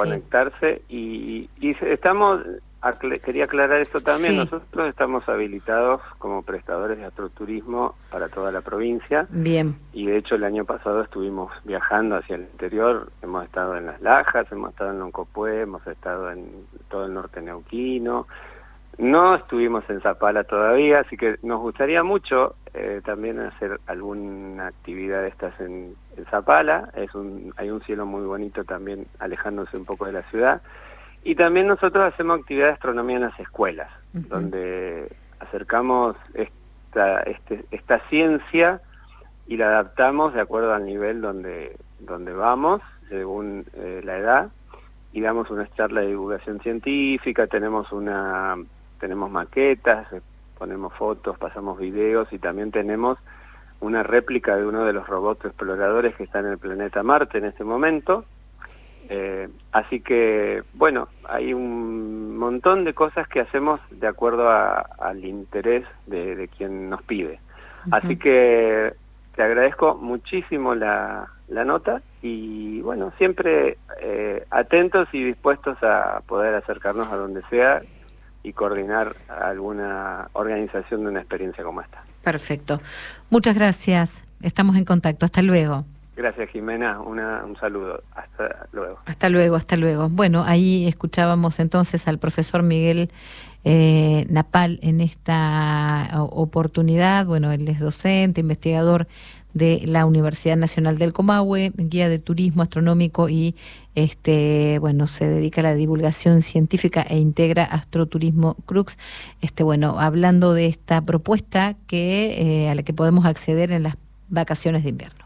conectarse y quería aclarar esto también, nosotros estamos habilitados como prestadores de astroturismo para toda la provincia. Bien. Y de hecho el año pasado estuvimos viajando hacia el interior, hemos estado en Las Lajas, hemos estado en Loncopué, hemos estado en todo el norte neuquino, no estuvimos en Zapala todavía, así que nos gustaría mucho también hacer alguna actividad de estas en Zapala. Hay un cielo muy bonito también alejándose un poco de la ciudad. Y también nosotros hacemos actividad de astronomía en las escuelas, donde acercamos esta ciencia y la adaptamos de acuerdo al nivel donde vamos, según la edad, y damos una charla de divulgación científica, tenemos maquetas, ponemos fotos, pasamos videos y también tenemos una réplica de uno de los robots exploradores que está en el planeta Marte en este momento. Así que, bueno, hay un montón de cosas que hacemos de acuerdo al interés de quien nos pide. Así que te agradezco muchísimo la nota y, bueno, siempre atentos y dispuestos a poder acercarnos a donde sea y coordinar alguna organización de una experiencia como esta. Perfecto. Muchas gracias. Estamos en contacto. Hasta luego. Gracias, Jimena. Un saludo. Hasta luego. Hasta luego, hasta luego. Bueno, ahí escuchábamos entonces al profesor Miguel Napal en esta oportunidad. Bueno, él es docente, investigador de la Universidad Nacional del Comahue, guía de turismo astronómico y bueno, se dedica a la divulgación científica e integra Astroturismo Crux. Bueno, hablando de esta propuesta a la que podemos acceder en las vacaciones de invierno.